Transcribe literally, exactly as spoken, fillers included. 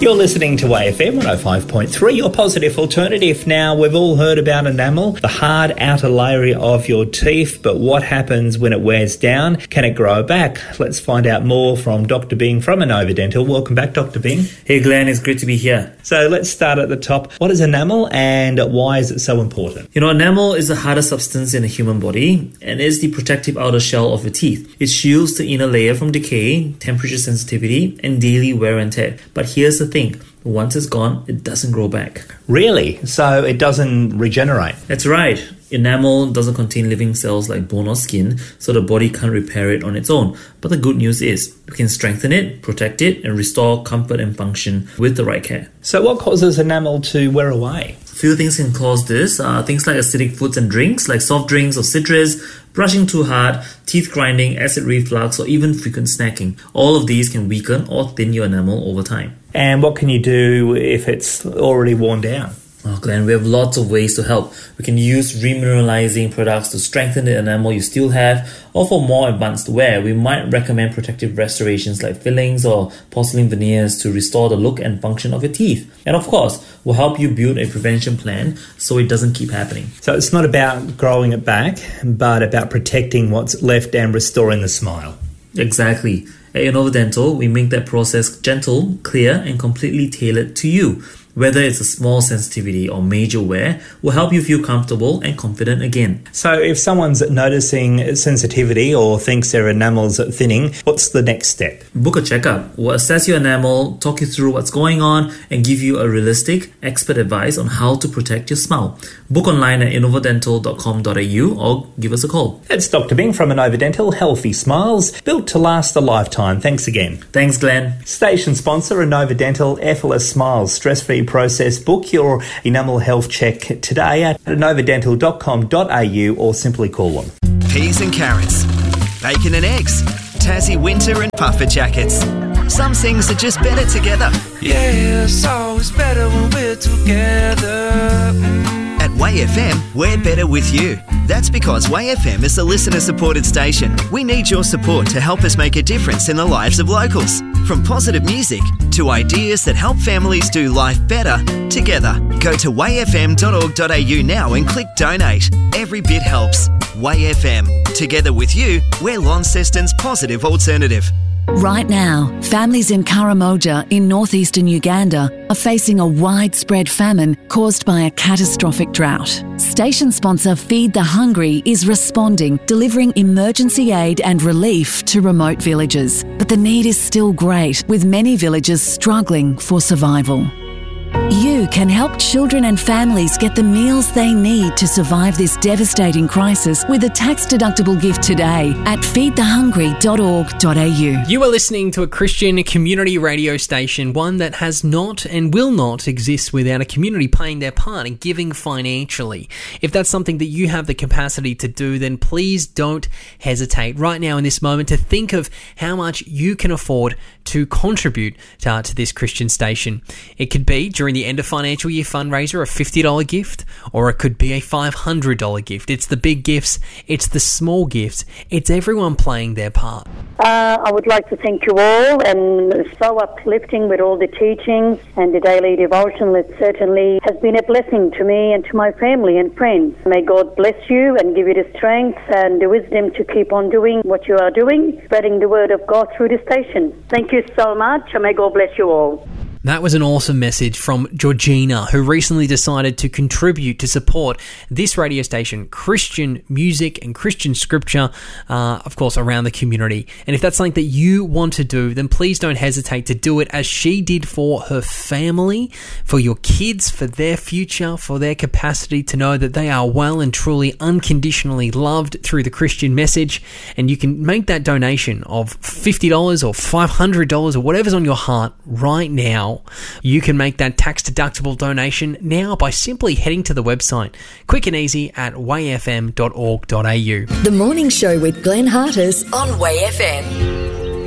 You're listening to A F M one oh five point three, your positive alternative. Now, we've all heard about enamel, the hard outer layer of your teeth, but what happens when it wears down? Can it grow back? Let's find out more from Doctor Bing from Inova Dental. Welcome back, Doctor Bing. Hey Glenn, it's great to be here. So let's start at the top. What is enamel and why is it so important? You know, enamel is the hardest substance in the human body and is the protective outer shell of your teeth. It shields the inner layer from decay, temperature sensitivity, and daily wear and tear. But here's the thing. Once it's gone, it doesn't grow back. Really? So it doesn't regenerate? That's right. Enamel doesn't contain living cells like bone or skin, so the body can't repair it on its own. But the good news is, we can strengthen it, protect it, and restore comfort and function with the right care. So what causes enamel to wear away? A few things can cause this. Uh, things like acidic foods and drinks, like soft drinks or citrus, brushing too hard, teeth grinding, acid reflux, or even frequent snacking. All of these can weaken or thin your enamel over time. And what can you do if it's already worn down? Oh, Glenn, we have lots of ways to help. We can use remineralizing products to strengthen the enamel you still have, or for more advanced wear, we might recommend protective restorations like fillings or porcelain veneers to restore the look and function of your teeth. And of course, we'll help you build a prevention plan so it doesn't keep happening. So it's not about growing it back, but about protecting what's left and restoring the smile. Exactly. At Inova Dental, we make that process gentle, clear, and completely tailored to you. Whether it's a small sensitivity or major wear, will help you feel comfortable and confident again. So if someone's noticing sensitivity or thinks their enamel's thinning, what's the next step? Book a checkup. We'll assess your enamel, talk you through what's going on, and give you a realistic, expert advice on how to protect your smile. Book online at inova dental dot com dot a u or give us a call. It's Doctor Bing from Inova Dental. Healthy smiles, built to last a lifetime. Thanks again. Thanks, Glenn. Station sponsor, Inova Dental, effortless smiles, stress-free process. Book your enamel health check today at inova dental dot com dot a u or simply call them. Peas and carrots, bacon and eggs, Tassie winter and puffer jackets. Some things are just better together. Yeah, it's always better when we're together. Mm. At Way F M, we're better with you. That's because Way F M is a listener-supported station. We need your support to help us make a difference in the lives of locals. From positive music to ideas that help families do life better together. Go to way f m dot org dot a u now and click donate. Every bit helps. Way F M. Together with you, we're Launceston's positive alternative. Right now, families in Karamoja in northeastern Uganda are facing a widespread famine caused by a catastrophic drought. Station sponsor Feed the Hungry is responding, delivering emergency aid and relief to remote villages. But the need is still great, with many villages struggling for survival. You can help children and families get the meals they need to survive this devastating crisis with a tax-deductible gift today at feed the hungry dot org dot a u. You are listening to a Christian community radio station, one that has not and will not exist without a community playing their part and giving financially. If that's something that you have the capacity to do, then please don't hesitate right now in this moment to think of how much you can afford to contribute to, to this Christian station. It could be during the end of financial year fundraiser, a fifty dollars gift, or it could be a five hundred dollars gift. It's the big gifts, it's the small gifts, it's everyone playing their part. Uh, I would like to thank you all, and so uplifting with all the teachings and the daily devotion. It certainly has been a blessing to me and to my family and friends. May God bless you and give you the strength and the wisdom to keep on doing what you are doing, spreading the word of God through the station. Thank you so much, and may God bless you all. That was an awesome message from Georgina, who recently decided to contribute to support this radio station, Christian music and Christian scripture, uh, of course, around the community. And if that's something that you want to do, then please don't hesitate to do it as she did for her family, for your kids, for their future, for their capacity to know that they are well and truly unconditionally loved through the Christian message. And you can make that donation of fifty dollars or five hundred dollars or whatever's on your heart right now. You can make that tax-deductible donation now by simply heading to the website, quick and easy, at way f m dot org dot a u. The Morning Show with Glenn Hartis on Way F M.